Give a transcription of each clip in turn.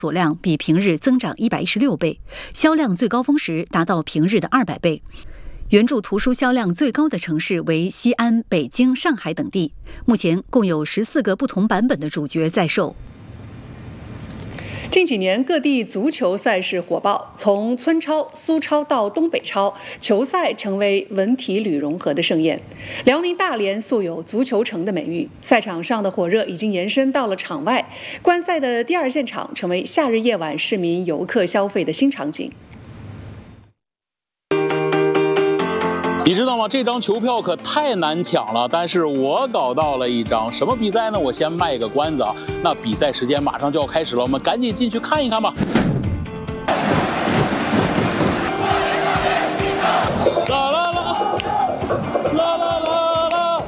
锁量比平日增长116倍，销量最高峰时达到平日的200倍。原著图书销量最高的城市为西安、北京、上海等地，目前共有14个不同版本的主角在售。 近几年，各地足球赛事火爆，从村超、苏超到东北超，球赛成为文体旅融合的盛宴。辽宁大连素有足球城的美誉，赛场上的火热已经延伸到了场外，观赛的第二现场成为夏日夜晚市民游客消费的新场景。 你知道吗？这张球票可太难抢了，但是我搞到了一张。什么比赛呢？我先卖个关子啊。那比赛时间马上就要开始了，我们赶紧进去看一看吧。啦啦啦，啦啦啦啦。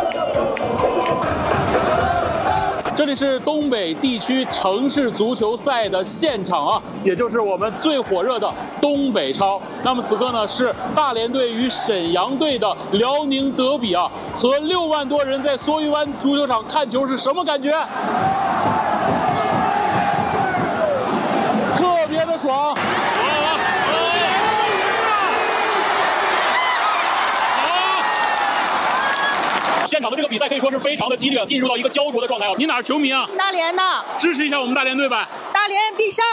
这里是东北地区城市足球赛的现场啊，也就是我们最火热的东北超。那么此刻呢，是大连队与沈阳队的辽宁德比啊，和6万多人在蓑雨湾足球场看球是什么感觉？特别的爽。现场的这个比赛可以说是非常的激烈，进入到一个焦灼的状态啊！你哪儿球迷啊？ 大连的， 支持一下我们大连队呗！ 大连必胜！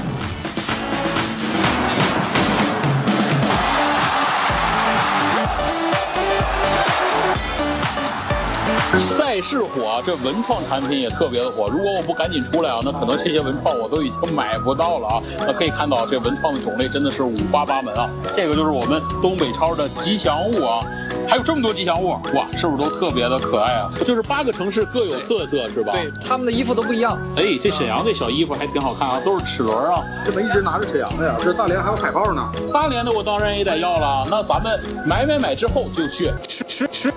赛事火，这文创产品也特别的火。如果我不赶紧出来啊，那可能这些文创我都已经买不到了啊。那可以看到，这文创的种类真的是五花八门啊。这个就是我们东北超的吉祥物啊。还有这么多吉祥物，哇，是不是都特别的可爱啊？就是8个城市各有特色，是吧？ 对，他们的衣服都不一样。 哎，这沈阳这小衣服还挺好看啊，都是齿轮啊。 这么一直拿着沈阳的呀，这大连还有海报呢。 大连的我当然也得要了，那咱们买之后就去吃。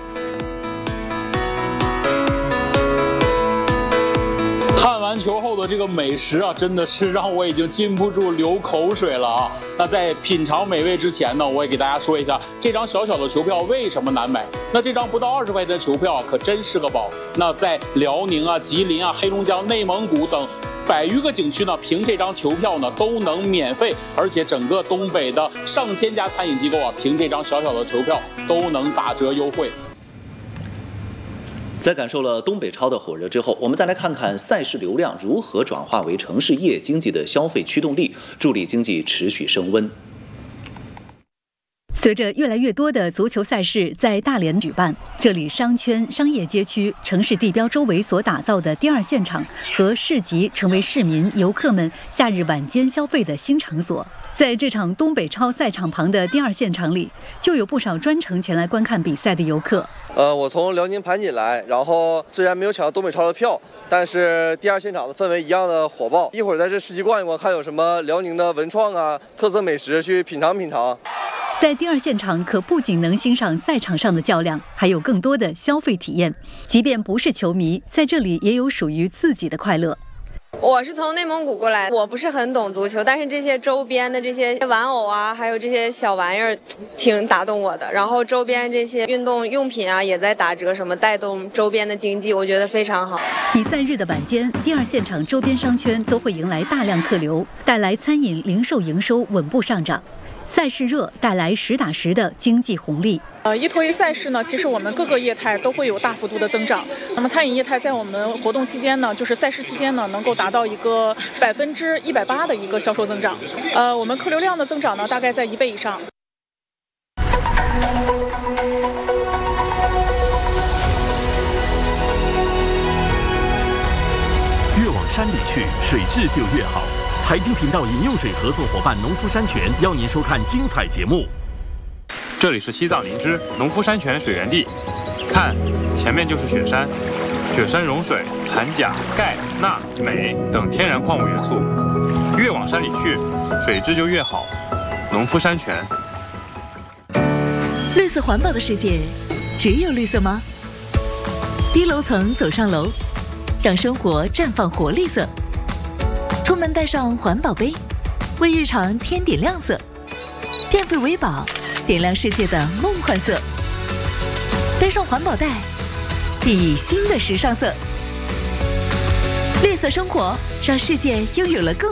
看完球后的这个美食啊，真的是让我已经禁不住流口水了啊！那在品尝美味之前呢，我也给大家说一下，这张小小的球票为什么难买？那这张不到20块钱的球票可真是个宝。那在辽宁啊、吉林啊、黑龙江、内蒙古等100余个景区呢，凭这张球票呢都能免费，而且整个东北的上千家餐饮机构啊，凭这张小小的球票都能打折优惠。 在感受了东北超的火热之后，我们再来看看赛事流量如何转化为城市夜经济的消费驱动力，助力经济持续升温。 随着越来越多的足球赛事在大连举办，这里商圈、商业街区、城市地标周围所打造的第二现场和市集，成为市民、游客们夏日晚间消费的新场所。在这场东北超赛场旁的第二现场里，就有不少专程前来观看比赛的游客。 我从辽宁盘锦来，然后虽然没有抢到东北超的票，但是第二现场的氛围一样的火爆。一会儿在这市集逛一逛，看有什么辽宁的文创啊、特色美食去品尝品尝。 在第二现场可不仅能欣赏赛场上的较量，还有更多的消费体验。即便不是球迷，在这里也有属于自己的快乐。 我是从内蒙古过来，我不是很懂足球，但是这些周边的这些玩偶啊，还有这些小玩意儿，挺打动我的。然后周边这些运动用品啊，也在打折，什么带动周边的经济，我觉得非常好。 比赛日的晚间，第二现场周边商圈都会迎来大量客流，带来餐饮、零售营收稳步上涨。赛事热带来实打实的经济红利。 一拖一赛事呢，其实我们各个业态都会有大幅度的增长。那么餐饮业态在我们活动期间呢，就是赛事期间呢，能够达到一个180%的一个销售增长。我们客流量的增长呢，大概在1倍以上。 越往山里去，水质就越好。财经频道饮用水合作伙伴农夫山泉邀您收看精彩节目。 这里是西藏林芝农夫山泉水源地，看，前面就是雪山，雪山融水含钾、钙、钠、镁等天然矿物元素。越往山里去，水质就越好。农夫山泉。 绿色环保的世界，只有绿色吗？低楼层走上楼，让生活绽放活力色。出门带上环保杯，为日常添点亮色。变废为宝，点亮世界的梦幻色。背上环保袋，熠熠新的时尚色。绿色生活，让世界拥有了更